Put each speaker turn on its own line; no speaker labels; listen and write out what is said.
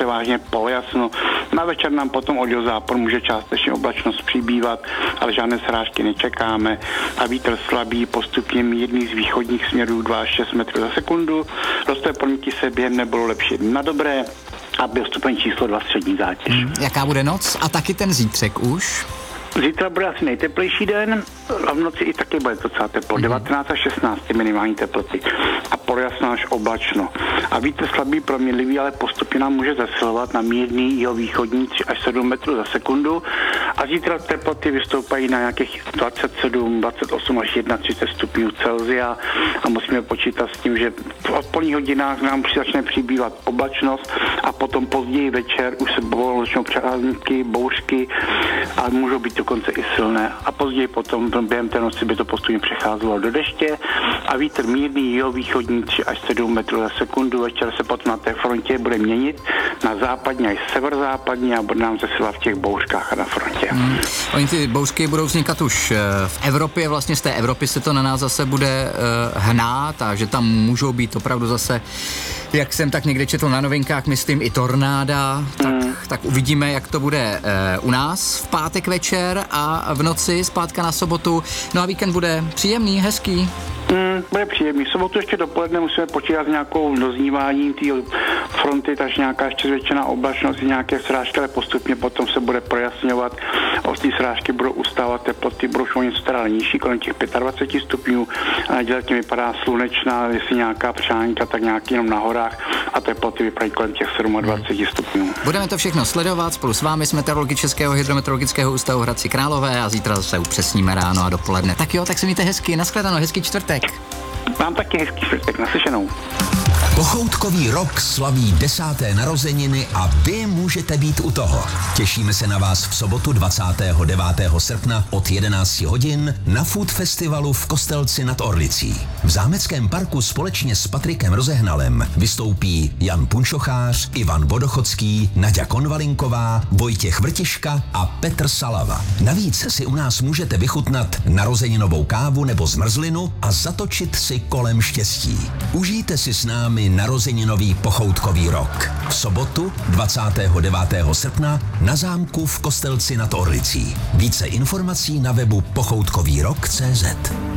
převážně polojasno. Na večer nám potom od zápor může částečně oblačnost přibývat, ale žádné srážky nečekáme a vítr slabý, postupně mírný z východních směrů 2 až 6 metrů za sekundu. Roztoje podmínky se během nebylo lepší na dobré a byl stupeň číslo 2 střední zátěž.
Jaká bude noc a taky ten zítřek už?
Zítra bude asi nejteplejší den a v noci i taky bude docela teplo. 19 až 16 minimální teploty a polojasno až oblačno. A vítr slabý proměnlivý, ale postupně nám může zesilovat na mírný jihovýchodní 3 až 7 metrů za sekundu a zítra teploty vystoupají na nějakých 27, 28 až 31 stupňů Celsia a musíme počítat s tím, že v odpoledních hodinách nám začne přibývat oblačnost a potom později večer už se začnou přehánky, bouřky a můžou být dokonce i silné a později potom během té noci by to postupně přecházelo do deště a vítr mírný jihovýchodní 3 až 7 metrů za sekundu. Večer se potom na té frontě bude měnit na západní až severozápadní a bude nám zesilovat v těch bouřkách a na frontě.
Oni ty bouřky budou vznikat už v Evropě, vlastně z té Evropy se to na nás zase bude hnát a že tam můžou být opravdu zase, jak jsem tak někde četl na novinkách, myslím i tornáda, tak uvidíme, jak to bude u nás v pátek večer a v noci zpátka na sobotu. No a víkend bude příjemný, hezký.
Bude příjemný. V sobotu ještě dopoledne musíme počítat s nějakou dozníváním té fronty, takže nějaká ještě zvětšená oblačnost, nějaké srážky, ale postupně potom se bude projasňovat. Ty srážky budou ustávat, teploty budou už o něco teda nižší, kolem těch 25 stupňů. A neděle tím vypadá slunečná, jestli nějaká přáňka, tak nějaký jenom na horách a teploty vypadají kolem těch 27 stupňů.
Budeme to všechno sledovat. Spolu s vámi jsme meteorologi Českého hydrometeorologického ústavu v Hradci Králové a zítra zase upřesníme ráno a dopoledne. Tak jo, tak se mějte hezky, nashledanou, hezký čtvrtek.
Mám taky hezký čtvrtek, naslyšenou.
Pochoutkový rok slaví 10. narozeniny a vy můžete být u toho. Těšíme se na vás v sobotu 29. srpna od 11 hodin na Food Festivalu v Kostelci nad Orlicí. V Zámeckém parku společně s Patrikem Rozehnalem vystoupí Jan Punčochář, Ivan Vodochodský, Naďa Konvalinková, Vojtěch Vrtiška a Petr Salava. Navíc si u nás můžete vychutnat narozeninovou kávu nebo zmrzlinu a zatočit si kolem štěstí. Užijte si s námi narozeninový pochoutkový rok. V sobotu 29. srpna na zámku v Kostelci nad Orlicí. Více informací na webu pochoutkovýrok.cz.